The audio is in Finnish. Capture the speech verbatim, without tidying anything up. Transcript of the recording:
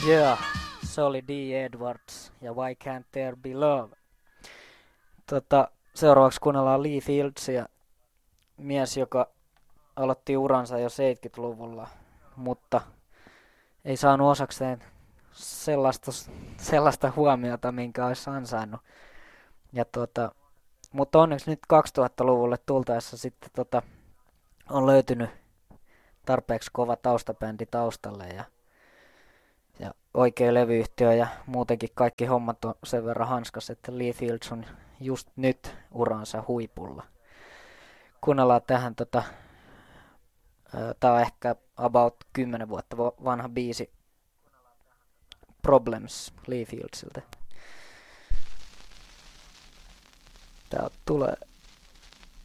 Yeah, se oli D. Edwards ja Why Can't There Be Love. Tota, seuraavaksi kuunnellaan Lee Fieldsia, mies, joka aloitti uransa jo seitsemänkymmentäluvulla, mutta ei saanut osakseen sellaista, sellaista huomiota, minkä olisi ansainnut. Ja tota, mutta onneksi nyt kaksituhattaluvulle tultaessa sitten tota, on löytynyt tarpeeksi kova taustabändi taustalle ja, ja oikea levyyhtiö ja muutenkin kaikki hommat on sen verran hanskas, että Lee Fields on just nyt uransa huipulla. Kuunnellaan tähän, tota, tää on ehkä about kymmenen vuotta vanha biisi Problems Lee Fieldsiltä. Tää tulee